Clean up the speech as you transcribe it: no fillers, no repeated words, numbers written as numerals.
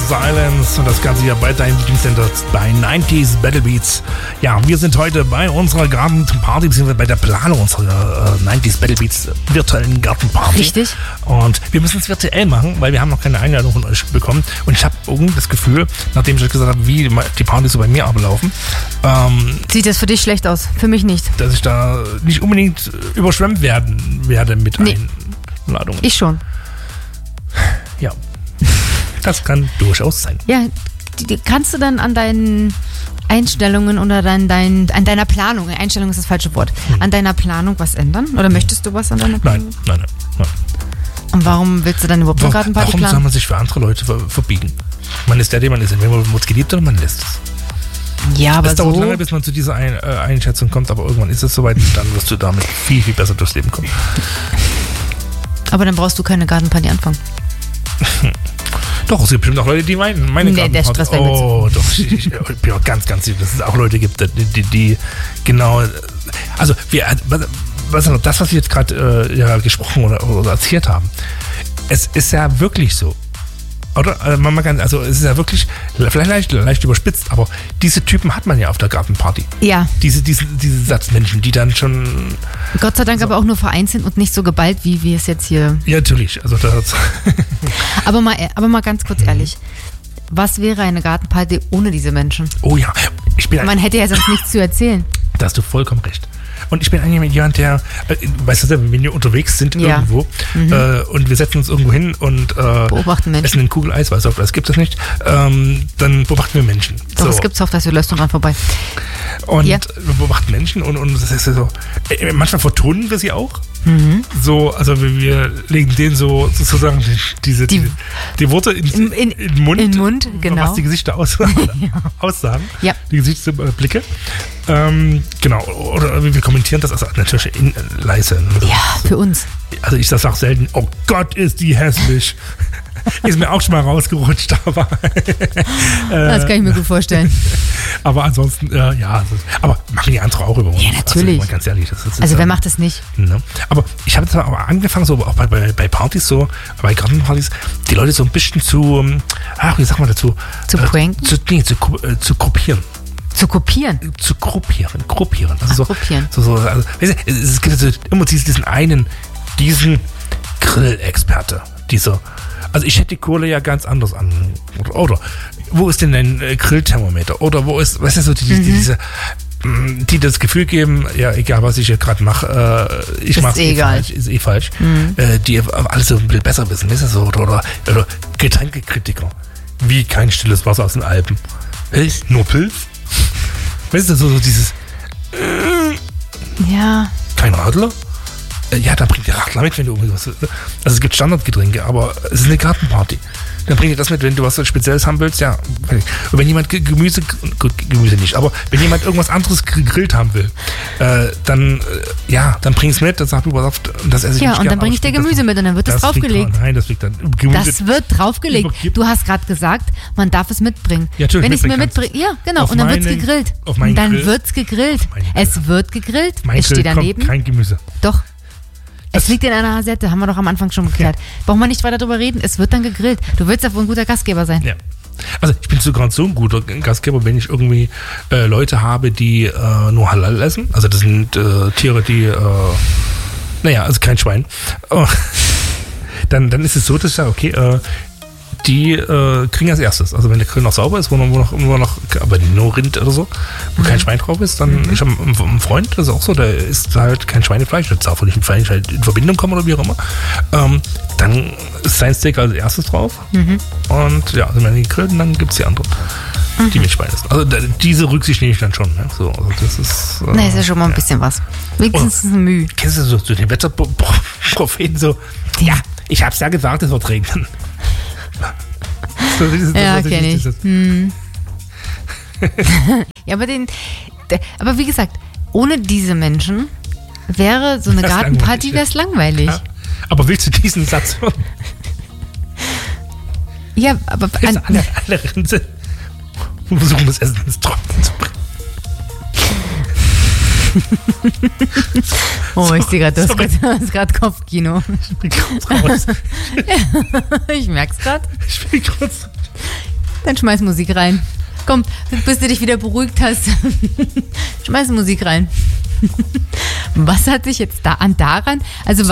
Silence und das Ganze hier bei deinem Lieblingssender bei 90s Battle Beats. Ja, wir sind heute bei unserer Gartenparty, beziehungsweise bei der Planung unserer 90s Battle Beats virtuellen Gartenparty. Richtig. Und wir müssen es virtuell machen, weil wir haben noch keine Einladung von euch bekommen. Und ich habe irgendwie das Gefühl, nachdem ich euch gesagt habe, wie die Partys so bei mir ablaufen, sieht das für dich schlecht aus? Für mich nicht. dass ich da nicht unbedingt überschwemmt werde mit Einladungen. Ich schon. Ja, das kann durchaus sein. Ja, kannst du dann an deinen Einstellungen oder an deiner Planung, Einstellung ist das falsche Wort, an deiner Planung was ändern? Oder möchtest du was an deiner Planung? Nein. Und warum willst du dann überhaupt eine Gartenparty Warum planen? soll man sich für andere Leute verbiegen? Man ist der man ist. Wenn man es geliebt oder man lässt es. Ja, aber Es dauert so... lange, bis man zu dieser Einschätzung kommt, aber irgendwann ist es soweit, dann wirst du damit viel, viel besser durchs Leben kommen. Aber dann brauchst du keine Gartenparty anfangen. Doch, es gibt bestimmt auch Leute, die meine Nee, der Stress wäre Oh, doch, ich bin auch ganz sicher, dass es auch Leute gibt, die genau, also das, was wir jetzt gerade gesprochen oder erzählt haben, es ist ja wirklich so. Oder? Also es ist ja wirklich, vielleicht leicht überspitzt, aber diese Typen hat man ja auf der Gartenparty. Ja. Diese Satzmenschen, die dann schon... Gott sei Dank aber auch nur vereinzelt und nicht so geballt, wie wir es jetzt hier... Ja, natürlich. Also das Aber mal ganz kurz ehrlich. Was wäre eine Gartenparty ohne diese Menschen? Oh ja, Man hätte ja sonst nichts zu erzählen. Da hast du vollkommen recht. Und ich bin eigentlich jemand, der, weißt du, wenn wir unterwegs sind irgendwo und wir setzen uns irgendwo hin und beobachten Menschen. essen eine Kugel Eis, weil das gibt es nicht, dann beobachten wir Menschen. Doch, so. es gibt's auch, dass wir lösen dran vorbei. Und wir beobachten Menschen und das ist so, manchmal vertonen wir sie auch. So, also wir legen denen so sozusagen die Worte in den Mund. In den Mund, genau. Was die Gesichter aussagen. Ja. Die Gesichtsblicke. Genau. Oder wir kommentieren das natürlich leise. Ja, für uns. Also ich sage selten, oh Gott, ist die hässlich. Ist mir auch schon mal rausgerutscht, aber das kann ich mir gut vorstellen. Aber ansonsten, aber machen die anderen auch über uns. Ja, natürlich. Also, ganz ehrlich. Wer macht das nicht? Ne? Aber ich habe jetzt aber angefangen, so auch bei Partys, so bei Gartenpartys, die Leute so ein bisschen zu, wie sagt man dazu? Zu pranken? Zu gruppieren. Zu kopieren? Zu gruppieren. Also gruppieren. Also, weißt du, es gibt also immer diesen Grillexperte, also ich hätte die Kohle ja ganz anders an. Oder wo ist denn dein Grillthermometer? Oder wo ist, weißt du, so diese, die das Gefühl geben, ja, egal was ich hier gerade mache, ich mache es ist eh falsch. Die alles so ein bisschen besser wissen, weißt du, so, oder Getränkekritiker. Wie kein stilles Wasser aus den Alpen. Nur Pilz? Weißt du, so dieses ja. Kein Radler? Ja, dann bringt der Radler mit, wenn du irgendwie was... Also es gibt Standardgetränke, aber es ist eine Gartenparty. Dann bringt dir das mit, wenn du was Spezielles haben willst, ja. Und wenn jemand Gemüse nicht, aber wenn jemand irgendwas anderes gegrillt haben will, dann bring es mit, dann sag du, pass auf, das esse ich nicht. Ja, und dann bringe ich dir Gemüse mit und dann wird das draufgelegt. Nein, das liegt dann... Das wird draufgelegt. Du hast gerade gesagt, man darf es mitbringen. Ja, wenn ich es mir mitbringe, ja, genau, und dann wird es gegrillt. Und dann wird es gegrillt. Es wird gegrillt. Es steht daneben. Kein Gemüse. Doch. Es liegt in einer Hasette, haben wir doch am Anfang schon geklärt. Brauchen wir nicht weiter drüber reden, es wird dann gegrillt. Du willst aber ein guter Gastgeber sein. Ja. Also ich bin sogar so ein guter Gastgeber, wenn ich irgendwie Leute habe, die nur Halal essen. Also das sind Tiere, die, also kein Schwein. Dann ist es so, dass ich sage, okay, die kriegen als erstes. Also wenn der Grill noch sauber ist, wo noch aber nur Rind oder so, wo kein Schwein drauf ist, dann, ich habe einen Freund, das ist auch so, der isst halt kein Schweinefleisch, das darf wohl nicht mit Fleisch halt in Verbindung kommen oder wie auch immer. Dann ist sein Steak als erstes drauf. Und ja, also wenn die grillen, dann gibt es die anderen, die mit Schwein essen. Also diese Rücksicht nehme ich dann schon. Ne? So, also das ist... ist ja schon mal ein bisschen was. Wenigstens ein Mühe. Kennst du so den Wetterpropheten so, ja, ich hab's ja gesagt, es wird regnen. Ja, kenne ich. Ja, aber wie gesagt, ohne diese Menschen wäre so eine Gartenparty langweilig. Ja. Aber willst du diesen Satz hören? Ja, aber alle Rinde versuchen das Essen ins Trocknen zu bringen. Oh, ich sehe gerade, du hast gerade Kopfkino. Ich bin kurz raus. Ich merk's gerade. Ich bin kurz. Dann schmeiß Musik rein. Komm, bis du dich wieder beruhigt hast. Schmeiß Musik rein. Was hat sich jetzt daran, also